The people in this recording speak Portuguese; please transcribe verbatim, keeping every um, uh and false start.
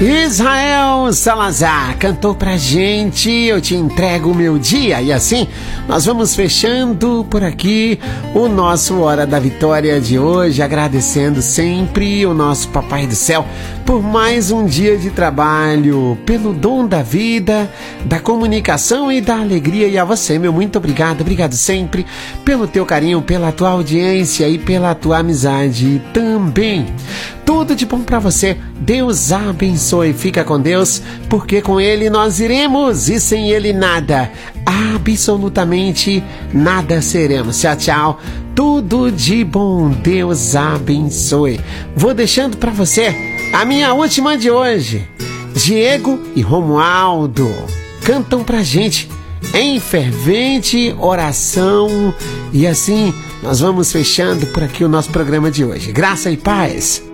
Israel Salazar cantou pra gente Eu Te Entrego o Meu Dia. E assim nós vamos fechando por aqui o nosso Hora da Vitória de hoje, agradecendo sempre o nosso Papai do Céu por mais um dia de trabalho, pelo dom da vida, da comunicação e da alegria. E a você, meu muito obrigado, obrigado sempre pelo teu carinho, pela tua audiência e pela tua amizade também. Tudo de bom pra você. Deus abençoe. Fica com Deus, porque com Ele nós iremos e sem Ele nada, absolutamente nada seremos. Tchau, tchau. Tudo de bom. Deus abençoe. Vou deixando pra você a minha última de hoje. Diego e Romualdo cantam pra gente em fervente oração. E assim nós vamos fechando por aqui o nosso programa de hoje. Graça e paz.